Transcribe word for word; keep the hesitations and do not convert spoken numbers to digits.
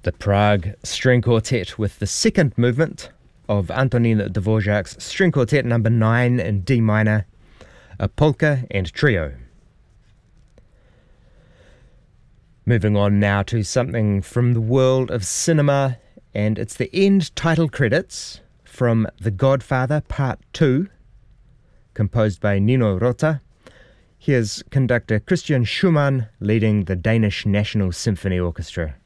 The Prague String Quartet with the second movement of Antonin Dvorak's String Quartet number nine in D minor, a polka and trio. Moving on now to something from the world of cinema, and it's the end title credits from The Godfather Part two, composed by Nino Rota. Here's conductor Christian Schumann leading the Danish National Symphony Orchestra.